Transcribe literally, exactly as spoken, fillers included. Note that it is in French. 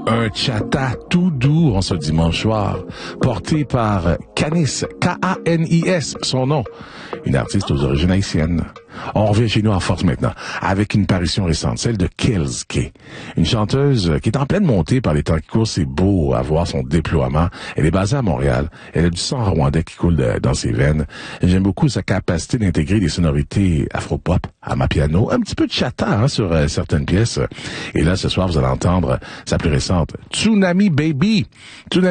Un chata tout doux en ce dimanche soir, porté par Kanis, K A N I S, son nom, une artiste aux origines haïtiennes. On revient chez nous en force maintenant, avec une parution récente, celle de Kelske, une chanteuse qui est en pleine montée par les temps qui courent. C'est beau à voir son déploiement. Elle est basée à Montréal. Elle a du sang rwandais qui coule de, dans ses veines. J'aime beaucoup sa capacité d'intégrer des sonorités afro-pop, amapiano, un petit peu de chata hein, sur euh, certaines pièces. Et là, ce soir, vous allez entendre sa plus récente, Tsunami Baby. Tsunami